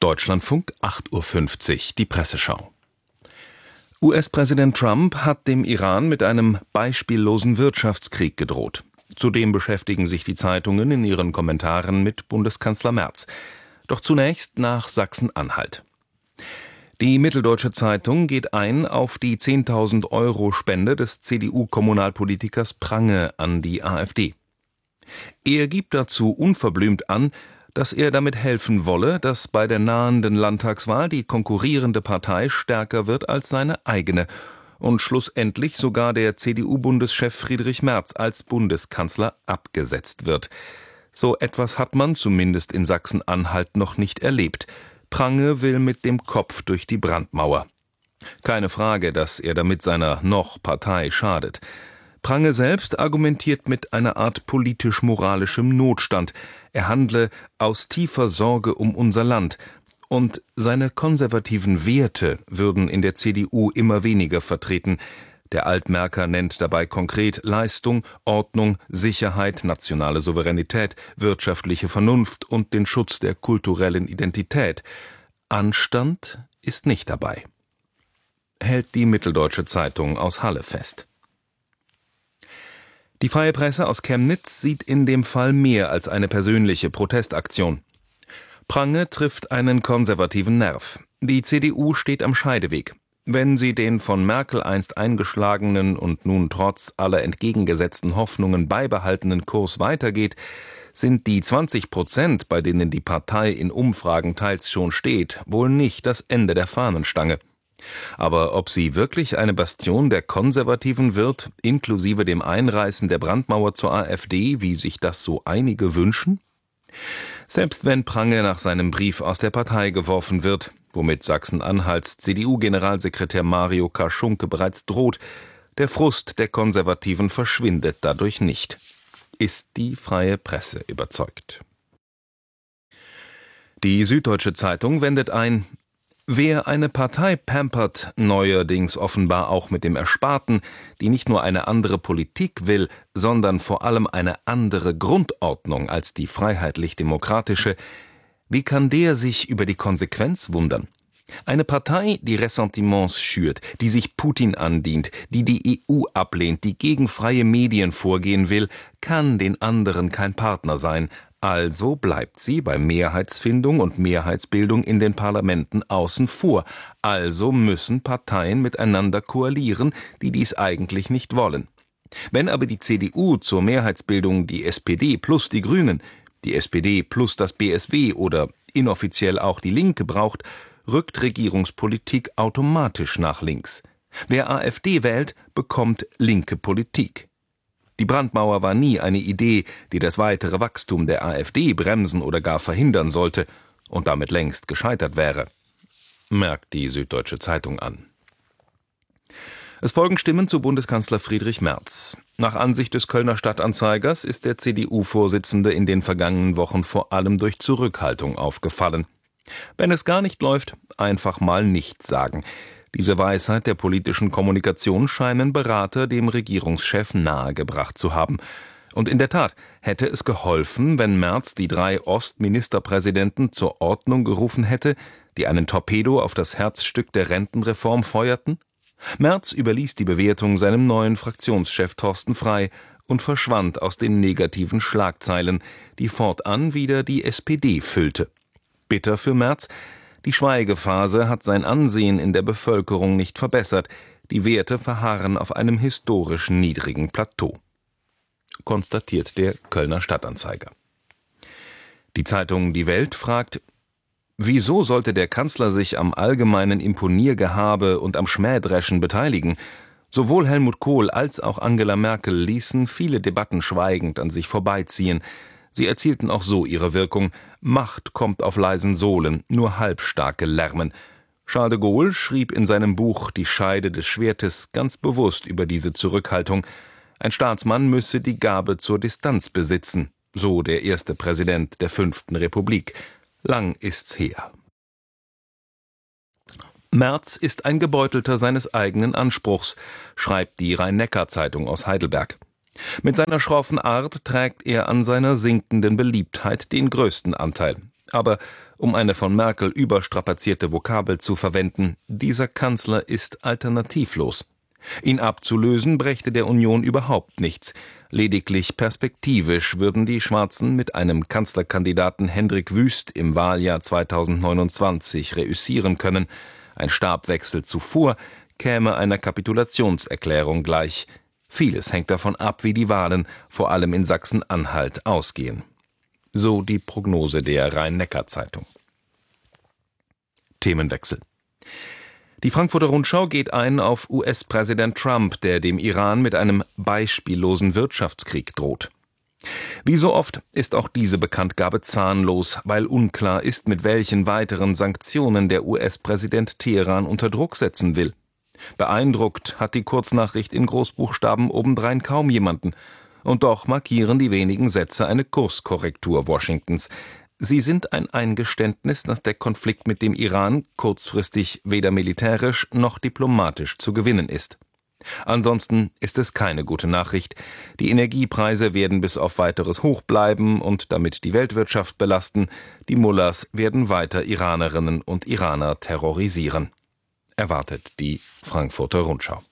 Deutschlandfunk 8:50 Uhr, die Presseschau. US-Präsident Trump hat dem Iran mit einem beispiellosen Wirtschaftskrieg gedroht. Zudem beschäftigen sich die Zeitungen in ihren Kommentaren mit Bundeskanzler Merz. Doch zunächst nach Sachsen-Anhalt. Die Mitteldeutsche Zeitung geht ein auf die 10.000 € Spende des CDU-Kommunalpolitikers Prange an die AfD. Er gibt dazu unverblümt an, dass er damit helfen wolle, dass bei der nahenden Landtagswahl die konkurrierende Partei stärker wird als seine eigene und schlussendlich sogar der CDU-Bundeschef Friedrich Merz als Bundeskanzler abgesetzt wird. So etwas hat man zumindest in Sachsen-Anhalt noch nicht erlebt. Prange will mit dem Kopf durch die Brandmauer. Keine Frage, dass er damit seiner Partei schadet. Prange selbst argumentiert mit einer Art politisch-moralischem Notstand. Er handle aus tiefer Sorge um unser Land. Und seine konservativen Werte würden in der CDU immer weniger vertreten. Der Altmärker nennt dabei konkret Leistung, Ordnung, Sicherheit, nationale Souveränität, wirtschaftliche Vernunft und den Schutz der kulturellen Identität. Anstand ist nicht dabei. Hält die Mitteldeutsche Zeitung aus Halle fest. Die Freie Presse aus Chemnitz sieht in dem Fall mehr als eine persönliche Protestaktion. Prange trifft einen konservativen Nerv. Die CDU steht am Scheideweg. Wenn sie den von Merkel einst eingeschlagenen und nun trotz aller entgegengesetzten Hoffnungen beibehaltenen Kurs weitergeht, sind die 20%, bei denen die Partei in Umfragen teils schon steht, wohl nicht das Ende der Fahnenstange. Aber ob sie wirklich eine Bastion der Konservativen wird, inklusive dem Einreißen der Brandmauer zur AfD, wie sich das so einige wünschen? Selbst wenn Prange nach seinem Brief aus der Partei geworfen wird, womit Sachsen-Anhalts CDU-Generalsekretär Mario Kaschunke bereits droht, der Frust der Konservativen verschwindet dadurch nicht. Ist die Freie Presse überzeugt? Die Süddeutsche Zeitung wendet ein: Wer eine Partei pampert, neuerdings offenbar auch mit dem Ersparten, die nicht nur eine andere Politik will, sondern vor allem eine andere Grundordnung als die freiheitlich-demokratische, wie kann der sich über die Konsequenz wundern? Eine Partei, die Ressentiments schürt, die sich Putin andient, die die EU ablehnt, die gegen freie Medien vorgehen will, kann den anderen kein Partner sein. Also bleibt sie bei Mehrheitsfindung und Mehrheitsbildung in den Parlamenten außen vor. Also müssen Parteien miteinander koalieren, die dies eigentlich nicht wollen. Wenn aber die CDU zur Mehrheitsbildung die SPD plus die Grünen, die SPD plus das BSW oder inoffiziell auch die Linke braucht, rückt Regierungspolitik automatisch nach links. Wer AfD wählt, bekommt linke Politik. Die Brandmauer war nie eine Idee, die das weitere Wachstum der AfD bremsen oder gar verhindern sollte und damit längst gescheitert wäre, merkt die Süddeutsche Zeitung an. Es folgen Stimmen zu Bundeskanzler Friedrich Merz. Nach Ansicht des Kölner Stadtanzeigers ist der CDU-Vorsitzende in den vergangenen Wochen vor allem durch Zurückhaltung aufgefallen. Wenn es gar nicht läuft, einfach mal nichts sagen. Diese Weisheit der politischen Kommunikation scheinen Berater dem Regierungschef nahegebracht zu haben. Und in der Tat hätte es geholfen, wenn Merz die 3 Ostministerpräsidenten zur Ordnung gerufen hätte, die einen Torpedo auf das Herzstück der Rentenreform feuerten? Merz überließ die Bewertung seinem neuen Fraktionschef Thorsten Frey und verschwand aus den negativen Schlagzeilen, die fortan wieder die SPD füllte. Bitter für Merz: die Schweigephase hat sein Ansehen in der Bevölkerung nicht verbessert. Die Werte verharren auf einem historisch niedrigen Plateau, konstatiert der Kölner Stadtanzeiger. Die Zeitung Die Welt fragt: Wieso sollte der Kanzler sich am allgemeinen Imponiergehabe und am Schmähdreschen beteiligen? Sowohl Helmut Kohl als auch Angela Merkel ließen viele Debatten schweigend an sich vorbeiziehen. Sie erzielten auch so ihre Wirkung. Macht kommt auf leisen Sohlen, nur Halbstarke lärmen. Charles de Gaulle schrieb in seinem Buch Die Scheide des Schwertes ganz bewusst über diese Zurückhaltung. Ein Staatsmann müsse die Gabe zur Distanz besitzen, so der erste Präsident der 5. Republik. Lang ist's her. Merz ist ein Gebeutelter seines eigenen Anspruchs, schreibt die Rhein-Neckar-Zeitung aus Heidelberg. Mit seiner schroffen Art trägt er an seiner sinkenden Beliebtheit den größten Anteil. Aber um eine von Merkel überstrapazierte Vokabel zu verwenden, dieser Kanzler ist alternativlos. Ihn abzulösen brächte der Union überhaupt nichts. Lediglich perspektivisch würden die Schwarzen mit einem Kanzlerkandidaten Hendrik Wüst im Wahljahr 2029 reüssieren können. Ein Stabwechsel zuvor käme einer Kapitulationserklärung gleich. Vieles hängt davon ab, wie die Wahlen, vor allem in Sachsen-Anhalt, ausgehen. So die Prognose der Rhein-Neckar-Zeitung. Themenwechsel. Die Frankfurter Rundschau geht ein auf US-Präsident Trump, der dem Iran mit einem beispiellosen Wirtschaftskrieg droht. Wie so oft ist auch diese Bekanntgabe zahnlos, weil unklar ist, mit welchen weiteren Sanktionen der US-Präsident Teheran unter Druck setzen will. Beeindruckt hat die Kurznachricht in Großbuchstaben obendrein kaum jemanden. Und doch markieren die wenigen Sätze eine Kurskorrektur Washingtons. Sie sind ein Eingeständnis, dass der Konflikt mit dem Iran kurzfristig weder militärisch noch diplomatisch zu gewinnen ist. Ansonsten ist es keine gute Nachricht. Die Energiepreise werden bis auf Weiteres hoch bleiben und damit die Weltwirtschaft belasten. Die Mullahs werden weiter Iranerinnen und Iraner terrorisieren. Erwartet die Frankfurter Rundschau.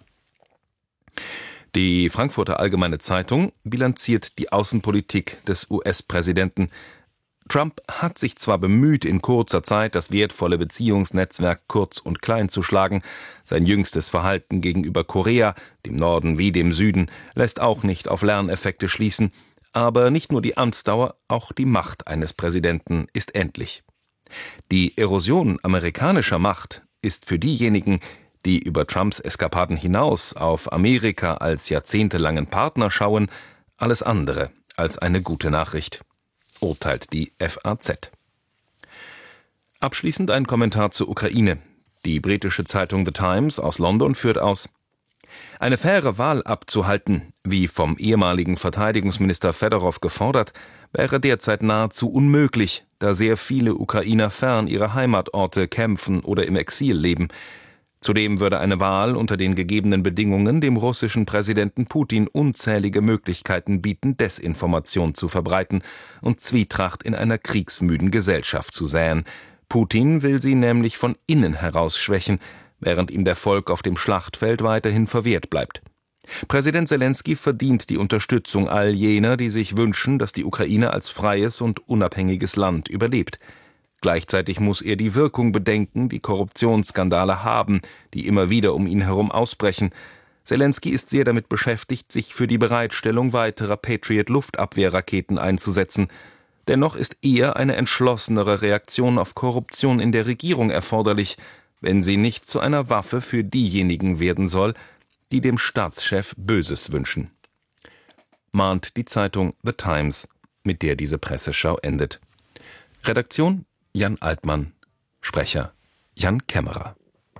Die Frankfurter Allgemeine Zeitung bilanziert die Außenpolitik des US-Präsidenten. Trump hat sich zwar bemüht, in kurzer Zeit das wertvolle Beziehungsnetzwerk kurz und klein zu schlagen, sein jüngstes Verhalten gegenüber Korea, dem Norden wie dem Süden, lässt auch nicht auf Lerneffekte schließen, aber nicht nur die Amtsdauer, auch die Macht eines Präsidenten ist endlich. Die Erosion amerikanischer Macht ist für diejenigen, die über Trumps Eskapaden hinaus auf Amerika als jahrzehntelangen Partner schauen, alles andere als eine gute Nachricht, urteilt die FAZ. Abschließend ein Kommentar zur Ukraine. Die britische Zeitung The Times aus London führt aus: Eine faire Wahl abzuhalten, wie vom ehemaligen Verteidigungsminister Fedorov gefordert, wäre derzeit nahezu unmöglich, da sehr viele Ukrainer fern ihrer Heimatorte kämpfen oder im Exil leben. Zudem würde eine Wahl unter den gegebenen Bedingungen dem russischen Präsidenten Putin unzählige Möglichkeiten bieten, Desinformation zu verbreiten und Zwietracht in einer kriegsmüden Gesellschaft zu säen. Putin will sie nämlich von innen heraus schwächen, während ihm der Erfolg auf dem Schlachtfeld weiterhin verwehrt bleibt. Präsident Selenskyj verdient die Unterstützung all jener, die sich wünschen, dass die Ukraine als freies und unabhängiges Land überlebt. Gleichzeitig muss er die Wirkung bedenken, die Korruptionsskandale haben, die immer wieder um ihn herum ausbrechen. Selenskyj ist sehr damit beschäftigt, sich für die Bereitstellung weiterer Patriot-Luftabwehrraketen einzusetzen. Dennoch ist eher eine entschlossenere Reaktion auf Korruption in der Regierung erforderlich, wenn sie nicht zu einer Waffe für diejenigen werden soll, die dem Staatschef Böses wünschen. Mahnt die Zeitung The Times, mit der diese Presseschau endet. Redaktion Jan Altmann, Sprecher Jan Kämmerer.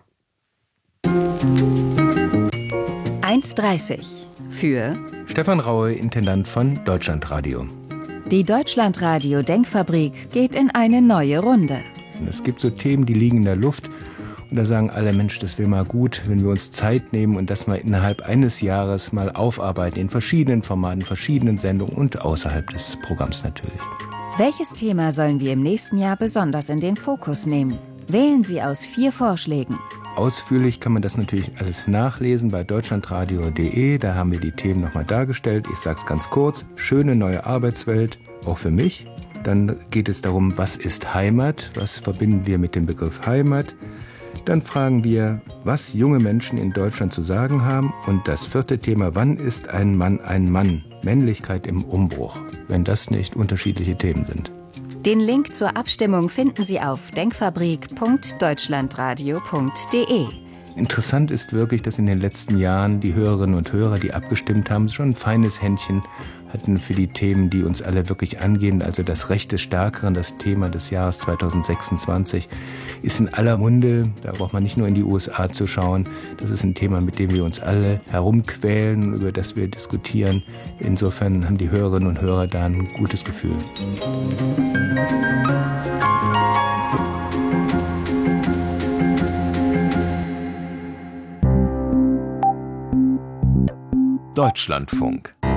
1,30 für Stefan Raue, Intendant von Deutschlandradio. Die Deutschlandradio Denkfabrik geht in eine neue Runde. Und es gibt so Themen, die liegen in der Luft. Und da sagen alle, Mensch, das wäre mal gut, wenn wir uns Zeit nehmen und das mal innerhalb eines Jahres mal aufarbeiten, in verschiedenen Formaten, verschiedenen Sendungen und außerhalb des Programms natürlich. Welches Thema sollen wir im nächsten Jahr besonders in den Fokus nehmen? Wählen Sie aus 4 Vorschlägen. Ausführlich kann man das natürlich alles nachlesen bei deutschlandradio.de. Da haben wir die Themen nochmal dargestellt. Ich sage es ganz kurz. Schöne neue Arbeitswelt, auch für mich. Dann geht es darum, was ist Heimat? Was verbinden wir mit dem Begriff Heimat? Dann fragen wir, was junge Menschen in Deutschland zu sagen haben. Und das 4. Thema, wann ist ein Mann ein Mann? Männlichkeit im Umbruch, wenn das nicht unterschiedliche Themen sind. Den Link zur Abstimmung finden Sie auf denkfabrik.deutschlandradio.de. Interessant ist wirklich, dass in den letzten Jahren die Hörerinnen und Hörer, die abgestimmt haben, schon ein feines Händchen hatten für die Themen, die uns alle wirklich angehen. Also das Recht des Stärkeren, das Thema des Jahres 2026, ist in aller Munde. Da braucht man nicht nur in die USA zu schauen. Das ist ein Thema, mit dem wir uns alle herumquälen, über das wir diskutieren. Insofern haben die Hörerinnen und Hörer da ein gutes Gefühl. Deutschlandfunk